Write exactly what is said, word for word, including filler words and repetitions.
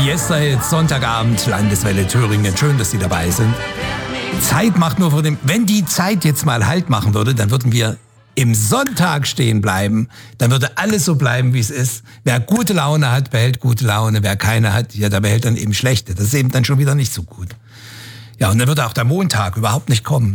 Fiesta jetzt Sonntagabend, Landeswelle Thüringen. Schön, dass Sie dabei sind. Zeit macht nur vor dem... Wenn die Zeit jetzt mal Halt machen würde, dann würden wir im Sonntag stehen bleiben. Dann würde alles so bleiben, wie es ist. Wer gute Laune hat, behält gute Laune. Wer keine hat, ja, der behält dann eben schlechte. Das ist eben dann schon wieder nicht so gut. Ja, und dann würde auch der Montag überhaupt nicht kommen.